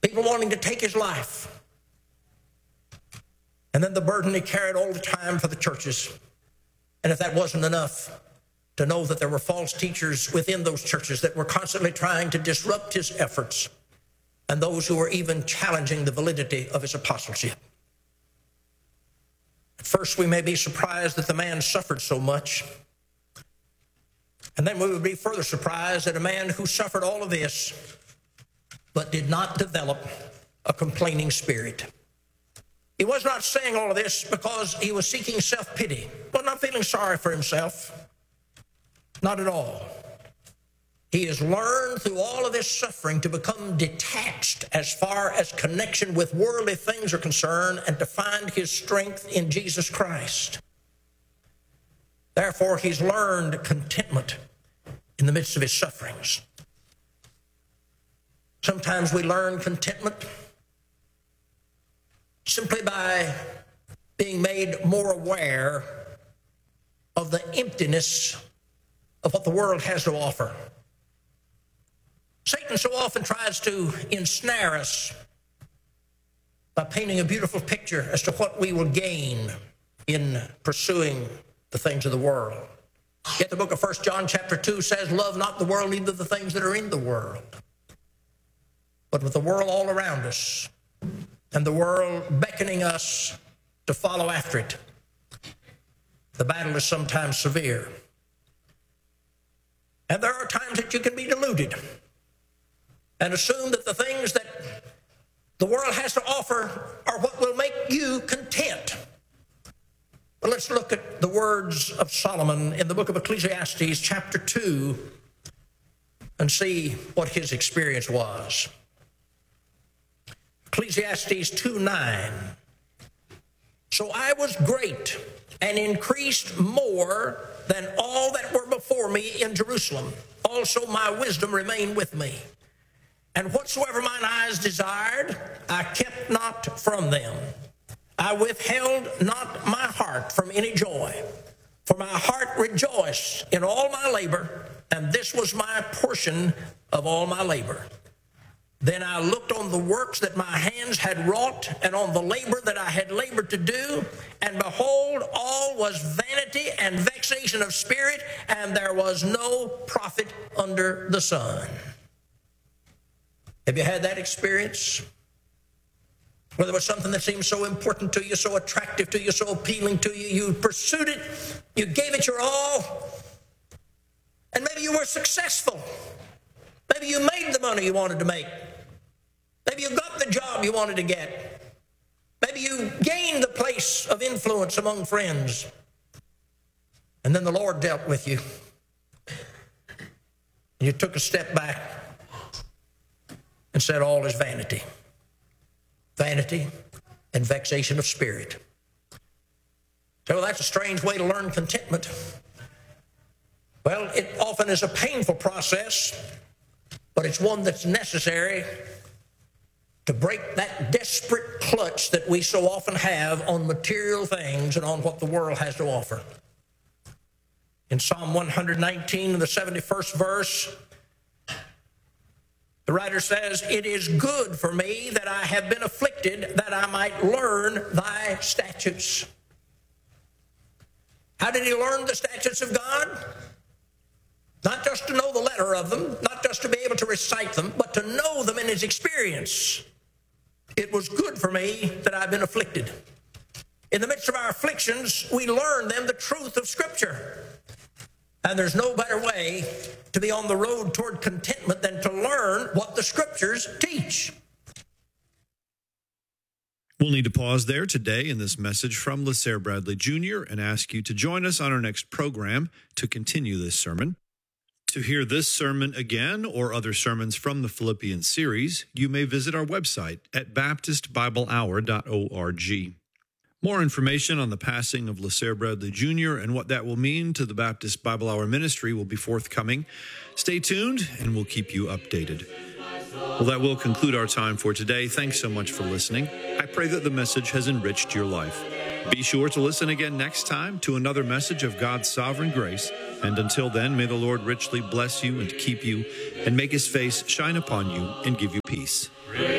people wanting to take his life. And then the burden he carried all the time for the churches. And if that wasn't enough, to know that there were false teachers within those churches that were constantly trying to disrupt his efforts, and those who were even challenging the validity of his apostleship. At first, we may be surprised that the man suffered so much. And then we would be further surprised that a man who suffered all of this but did not develop a complaining spirit. He was not saying all of this because he was seeking self-pity. Well, not feeling sorry for himself. Not at all. He has learned through all of this suffering to become detached as far as connection with worldly things are concerned, and to find his strength in Jesus Christ. Therefore, he's learned contentment in the midst of his sufferings. Sometimes we learn contentment simply by being made more aware of the emptiness of what the world has to offer. Satan so often tries to ensnare us by painting a beautiful picture as to what we will gain in pursuing the things of the world. Yet the book of 1 John chapter 2 says, love not the world, neither the things that are in the world. But with the world all around us, and the world beckoning us to follow after it, the battle is sometimes severe. And there are times that you can be deluded and assume that the things that the world has to offer are what will make you content. But let's look at the words of Solomon in the book of Ecclesiastes chapter 2 and see what his experience was. Ecclesiastes 2:9. So I was great and increased more than all that were before me in Jerusalem. Also my wisdom remained with me. And whatsoever mine eyes desired, I kept not from them. I withheld not my heart from any joy. For my heart rejoiced in all my labor, and this was my portion of all my labor. Then I looked on the works that my hands had wrought, and on the labor that I had labored to do, and behold, all was vanity and vexation of spirit, and there was no profit under the sun. Have you had that experience? Where there was something that seemed so important to you, so attractive to you, so appealing to you, you pursued it, you gave it your all, and maybe you were successful. Maybe you made the money you wanted to make. Maybe you got the job you wanted to get. Maybe you gained the place of influence among friends. And then the Lord dealt with you. And you took a step back and said, all is vanity. Vanity and vexation of spirit. So well, that's a strange way to learn contentment. Well, it often is a painful process, but it's one that's necessary to break that desperate clutch that we so often have on material things and on what the world has to offer. In Psalm 119, in the 71st verse, the writer says, it is good for me that I have been afflicted, that I might learn thy statutes. How did he learn the statutes of God? Not just to know the letter of them, not just to be able to recite them, but to know them in his experience. It was good for me that I've been afflicted. In the midst of our afflictions, we learn them the truth of Scripture. And there's no better way to be on the road toward contentment than to learn what the Scriptures teach. We'll need to pause there today in this message from LaSalle Bradley Jr. and ask you to join us on our next program to continue this sermon. To hear this sermon again or other sermons from the Philippians series, you may visit our website at baptistbiblehour.org. More information on the passing of LaSalle Bradley Jr. and what that will mean to the Baptist Bible Hour ministry will be forthcoming. Stay tuned, and we'll keep you updated. Well, that will conclude our time for today. Thanks so much for listening. I pray that the message has enriched your life. Be sure to listen again next time to another message of God's sovereign grace. And until then, may the Lord richly bless you and keep you and make his face shine upon you and give you peace.